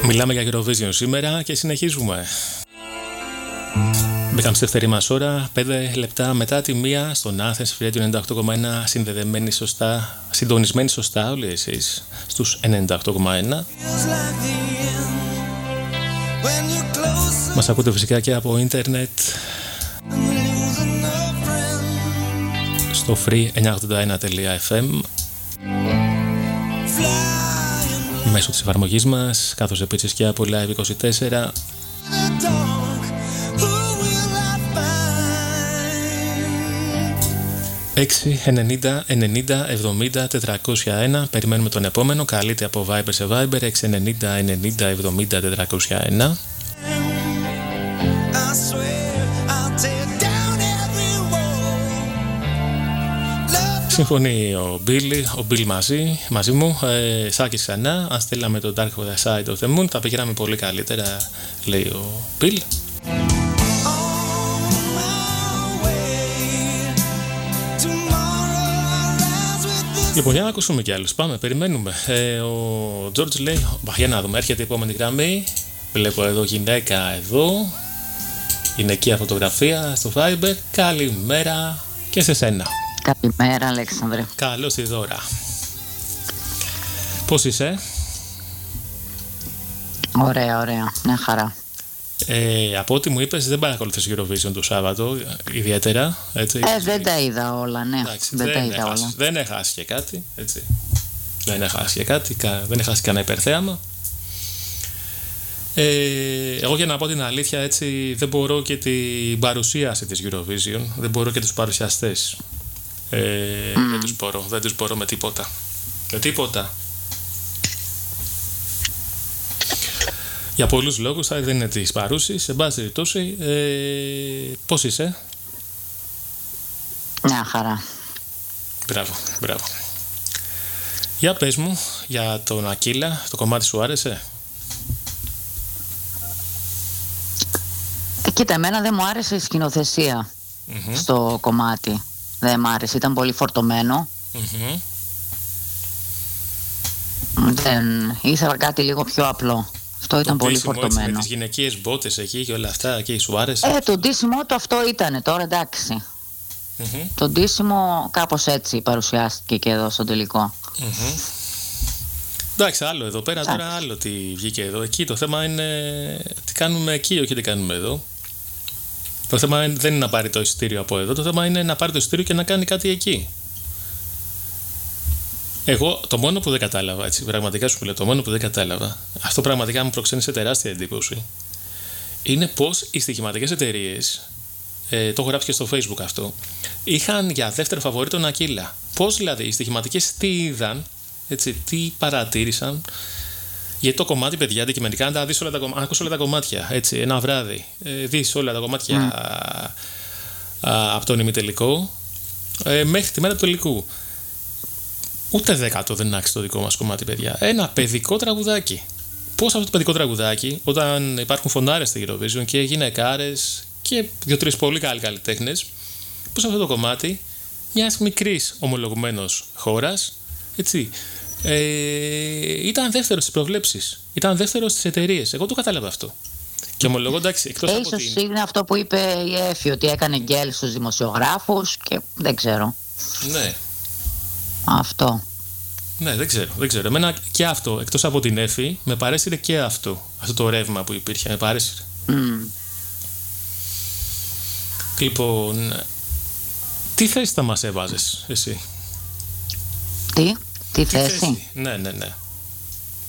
Μιλάμε για Eurovision σήμερα και συνεχίζουμε. Μπήκαμε στη δεύτερη μας ώρα, 5 λεπτά μετά τη μία στον Athens Radio 98,1, συνδεδεμένοι σωστά, συντονισμένοι σωστά όλοι εσείς στους 98,1. Μας ακούτε φυσικά και από ίντερνετ στο free981.fm μέσω της εφαρμογής μας, καθώς επίσης και από Live24. Έξι 90 90 70 401. Περιμένουμε τον επόμενο. Καλείτε από Viber σε Viber 690 90 70 401. Συμφωνεί ο Bill μαζί μου. Σάκης ξανά. Αν στείλαμε το Dark of the Side of the Moon θα πηγαίναμε πολύ καλύτερα, λέει ο Bill. Λοιπόν, για να ακούσουμε κι άλλους. Πάμε, περιμένουμε. Ο George λέει, για να δούμε, έρχεται η επόμενη γραμμή. Βλέπω εδώ γυναίκα εδώ. Γυναικεία φωτογραφία στο Viber. Καλημέρα και σε σένα. Καλημέρα, Αλέξανδρε. Καλώς τη δώρα. Πώς είσαι? Ωραία, μια χαρά. Από ό,τι μου είπες δεν παρακολουθείς Eurovision το Σάββατο ιδιαίτερα, έτσι. Δεν τα είδα όλα, ναι. Εντάξει, δεν έχασε και κάτι, έτσι. Δεν έχασε κανένα υπερθέαμα. Εγώ για να πω την αλήθεια, έτσι, δεν μπορώ και την παρουσίαση της Eurovision, δεν μπορώ και τους παρουσιαστές. Δεν τους μπορώ με τίποτα. Για πολλούς λόγους, δεν είναι της παρούσης. Σε πάση περιπτώσει, πώς είσαι? Μια χαρά. Μπράβο. Για πες μου, για τον Ακύλα, το κομμάτι σου άρεσε? Κοίτα, εμένα δεν μου άρεσε η σκηνοθεσία στο κομμάτι. Δεν μου άρεσε, ήταν πολύ φορτωμένο. Δεν ήθελα κάτι λίγο πιο απλό. Αυτό ήταν πολύ φορτωμένο. Με τις γυναικείες μπότες εκεί και όλα αυτά, και σου άρεσε? Το ντύσιμο του αυτό ήτανε, τώρα εντάξει. Το ντύσιμο κάπως έτσι παρουσιάστηκε και εδώ στο τελικό. Εντάξει, άλλο εδώ πέρα, τώρα άλλο τι βγήκε εδώ. Εκεί το θέμα είναι τι κάνουμε εκεί, όχι τι κάνουμε εδώ. Το θέμα δεν είναι να πάρει το εισιτήριο από εδώ, το θέμα είναι να πάρει το εισιτήριο και να κάνει κάτι εκεί. Εγώ το μόνο που δεν κατάλαβα, έτσι, πραγματικά σου λέω, το μόνο που δεν κατάλαβα, αυτό πραγματικά μου προξένησε τεράστια εντύπωση, είναι πως οι στοιχηματικές εταιρείες, το έχω γράψει και στο Facebook αυτό, είχαν για δεύτερο φαβορί τον Ακύλα. Πως δηλαδή οι στοιχηματικές τι είδαν, έτσι, τι παρατήρησαν, γιατί το κομμάτι, παιδιά, αντικειμενικά, αν τα δεις όλα αν ακούς όλα τα κομμάτια, έτσι, ένα βράδυ, δεις όλα τα κομμάτια από τον ημιτελικό μέχρι τη μέρα του τελικού. Ούτε δέκατο δεν άξιζε το δικό μας κομμάτι, παιδιά. Ένα παιδικό τραγουδάκι. Πώς αυτό το παιδικό τραγουδάκι, όταν υπάρχουν φωνάρες στη Eurovision και γυναικάρες και 2-3 πολύ καλοί καλλιτέχνες, πώς αυτό το κομμάτι μιας μικρής ομολογουμένως χώρας, έτσι, ήταν δεύτερο στις προβλέψεις. Ήταν δεύτερο στις εταιρείες. Εγώ το κατάλαβα αυτό. Και ομολογώ, εντάξει, εκτός από ίσως είναι αυτό που είπε η Έφη, ότι έκανε γκέλ στους δημοσιογράφους και δεν ξέρω. Ναι. Αυτό. Ναι, δεν ξέρω. Εμένα και αυτό, εκτός από την Έφη, με παρέσυρε και αυτό το ρεύμα που υπήρχε, με παρέσυρε. Λοιπόν, τι θέση θα μας έβαζες εσύ? Τι θέση? Ναι.